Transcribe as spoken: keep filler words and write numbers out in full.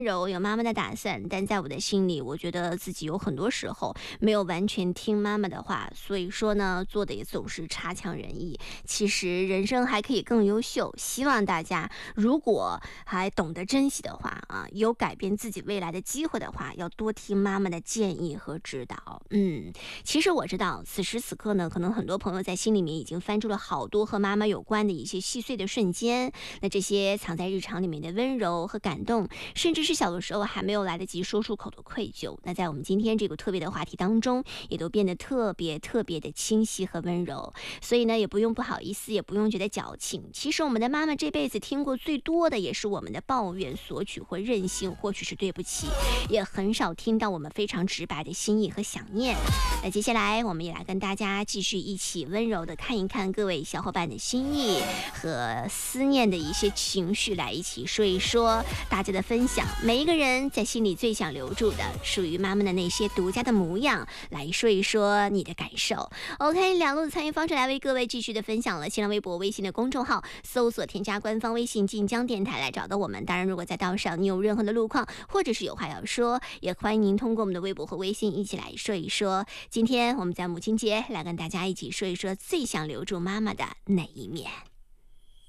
柔有妈妈的打算，但在我的心里，我觉得自己有很多时候没有完全听妈妈的话，所以说呢，做的也总是差强人意。其实人生还可以更优秀，希望大家如果还懂得珍惜的话啊，有改变自己未来的机会的话，要多听妈妈的建议和指导。嗯，其实我知道，此时此刻呢，可能很多朋友在心里面已经翻出了好多和妈妈有关的一些细碎的瞬间，那这些藏在日常里面的温柔和感动，甚至是小的时候还没有来得及说出口的愧疚，那在我们今天这个特别的话题当中，也都变得特别特别的清晰和温柔。所以呢，也不用不好意思，也不用觉得矫情。其实我们的妈妈这辈子听过最多的也是我们的抱怨、索取或任性，或许是对不起，也很少听到我们非常直白的心意和想念。那接下来我们也来跟大家继续一起温柔的看一看各位小伙伴的心意和思念的一些情绪，来一起说一说大家的分享。每一个人在心里最想留住的属于妈妈的那些独家的模样，来说一说你的感受。 OK， 两路的参与方式来为各位继续的分享了。新浪微博、微信的公众号搜索添加官方微信晋江电台来找到我们。当然如果在道上你有任何的路况，或者是有话要说，也欢迎您通过我们的微博和微信一起来说一说。今天我们在母亲节来跟大家一起说一说最想留住妈妈的那一面。